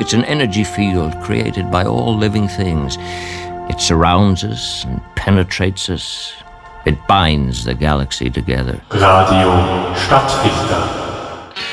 It's an energy field created by all living things. It surrounds us and penetrates us. It binds the galaxy together. Radio Stadtfilter.